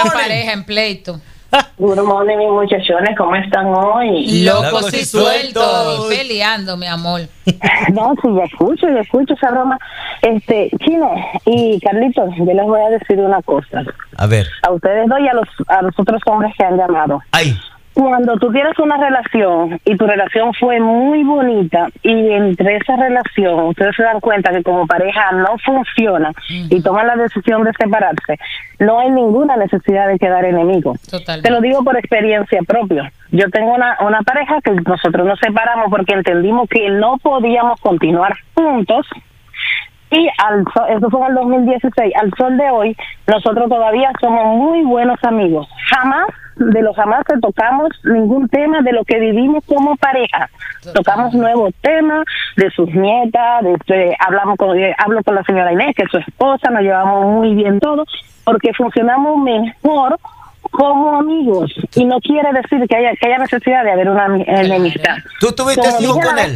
pareja en pleito. Good morning, mis muchachones, ¿cómo están hoy? Locos y sueltos. Y peleando, mi amor. No, sí, ya escucho esa broma. Chino y Carlitos, yo les voy a decir una cosa. A ver. A ustedes dos y a los otros hombres que han llamado. Ay. Cuando tú tienes una relación y tu relación fue muy bonita y entre esa relación ustedes se dan cuenta que como pareja no funciona y toman la decisión de separarse, no hay ninguna necesidad de quedar enemigos. Totalmente. Te lo digo por experiencia propia. Yo tengo una pareja que nosotros nos separamos porque entendimos que no podíamos continuar juntos. Y eso fue en el 2016. Al sol de hoy, nosotros todavía somos muy buenos amigos. Jamás tocamos ningún tema de lo que vivimos como pareja. Tocamos nuevos temas de sus nietas, hablo con la señora Inés, que es su esposa, nos llevamos muy bien todos, porque funcionamos mejor como amigos. Y no quiere decir que haya necesidad de haber una enemistad. ¿Tú tuviste hijos con él?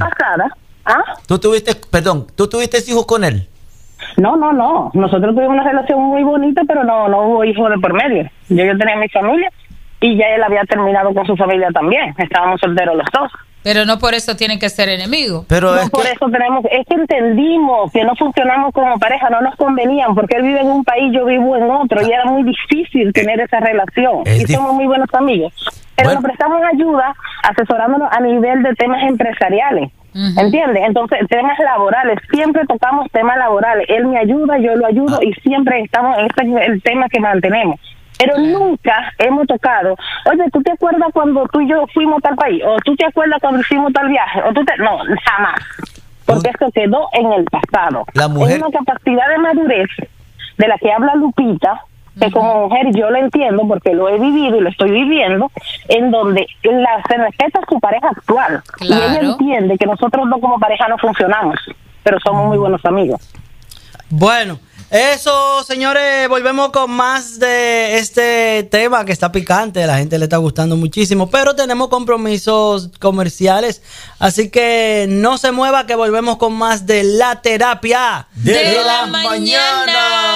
¿Tú tuviste hijos con él? No. Nosotros tuvimos una relación muy bonita, pero no hubo hijos de por medio. Yo tenía mi familia y ya él había terminado con su familia también. Estábamos solteros los dos. Pero no por eso tienen que ser enemigos. Pero no, por eso es que entendimos que no funcionamos como pareja, no nos convenían, porque él vive en un país, yo vivo en otro, y era muy difícil tener esa relación. Somos muy buenos amigos. Pero nos prestamos ayuda asesorándonos a nivel de temas empresariales. ¿Entiendes? Entonces, temas laborales, siempre tocamos temas laborales. Él me ayuda, yo lo ayudo y siempre estamos, ese es el tema que mantenemos. Pero nunca hemos tocado, oye, ¿tú te acuerdas cuando tú y yo fuimos a tal país? ¿O tú te acuerdas cuando hicimos tal viaje? No, jamás. Porque esto quedó en el pasado. Es una capacidad de madurez de la que habla Lupita, que como mujer yo lo entiendo porque lo he vivido y lo estoy viviendo, en donde se respeta a su pareja actual. Claro. Y ella entiende que nosotros dos como pareja no funcionamos, pero somos muy buenos amigos. Bueno, eso, señores, volvemos con más de este tema que está picante, a la gente le está gustando muchísimo, pero tenemos compromisos comerciales, así que no se mueva que volvemos con más de La Terapia de la Mañana.